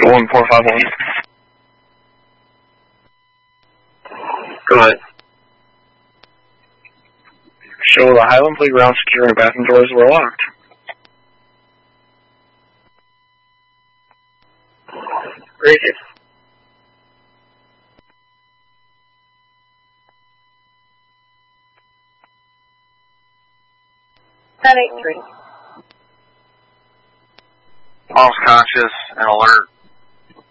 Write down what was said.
1451. Go ahead. Show the Highland Playground secure and bathroom doors were locked. Read it. That 8-3. Lost conscious and alert.